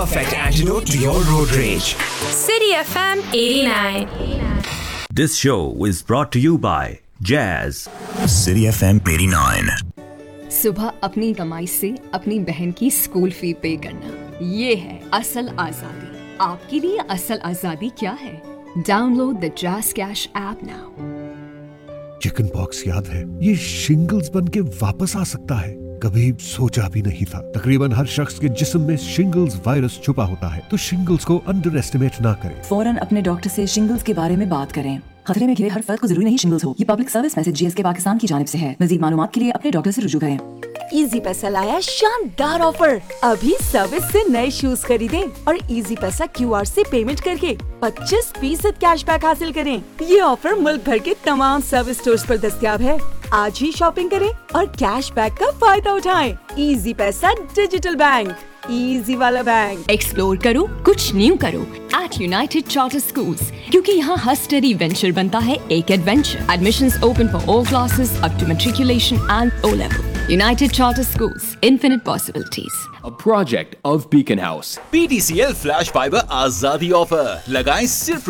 perfect antidote to your road rage. City FM 89. This show is brought to you by Jazz. City FM 89. सुबह अपनी कमाई से अपनी बहन की स्कूल फी पे करना, ये है असल आजादी। आपके लिए असल आजादी क्या है? Download the jazz cash app now. Chicken pox याद है? ये शिंगल्स बन के वापस आ सकता है। कभी सोचा भी नहीं था। तकरीबन हर शख्स के जिस्म में शिंगल्स वायरस छुपा होता है, तो शिंगल्स को अंडर एस्टिमेट ना करें। फौरन अपने डॉक्टर से शिंगल्स के बारे में बात करें। खतरे में घिरे हर फर्द को जरूरी नहीं शिंगल्स हो। ये public service message GSK Pakistan की जानिब से है। मज़ीद मालूमात के लिए अपने डॉक्टर से रुजू करें। इजी पैसा लाया शानदार ऑफर। अभी सर्विस से नए शूज खरीदें और इजी पैसा क्यूआर से पेमेंट करके 25% कैशबैक हासिल करें। ये ऑफर मुल्क भर के तमाम सर्विस स्टोर्स पर दस्तयाब है। आज ही शॉपिंग करें और कैशबैक का फायदा उठाएं। इजी पैसा डिजिटल बैंक, इजी वाला बैंक। एक्सप्लोर करो, कुछ न्यू करो एट यूनाइटेड चार्टर स्कूल्स, क्योंकि यहाँ हर स्टडी वेंचर बनता है एक adventure. Admissions open for all classes up to matriculation and O level. United Charter Schools, infinite possibilities. A project of Beacon House. PTCL Flash Fiber Azadi offer लगाएं सिर्फ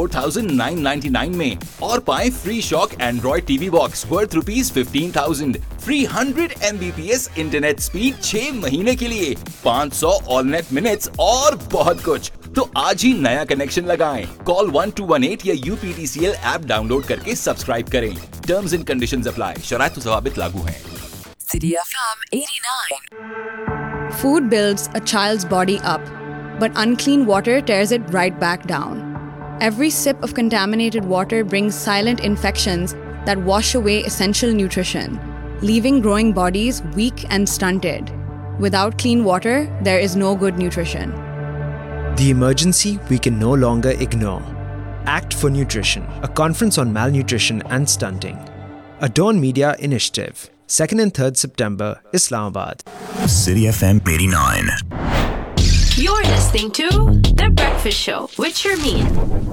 ₹4,999 में और पाएं free shock Android TV box worth ₹15,000, free 100 Mbps internet speed 6 महीने के लिए, 500 all net minutes और बहुत कुछ। तो आज ही नया कनेक्शन लगाएं। कॉल 1218 या UPTCL ऐप डाउनलोड करके सब्सक्राइब करें। Terms and conditions apply. शराइत व ज़वाबित लागू हैं। City FM 89. Food builds a child's body up, but unclean water tears it right back down. Every sip of contaminated water brings silent infections that wash away essential nutrition, leaving growing bodies weak and stunted. Without clean water, there is no good nutrition. The emergency we can no longer ignore. Act for Nutrition, a conference on malnutrition and stunting. A Dawn Media initiative. 2nd and 3rd September, Islamabad. City FM 89. You're listening to The Breakfast Show with Sharmeen.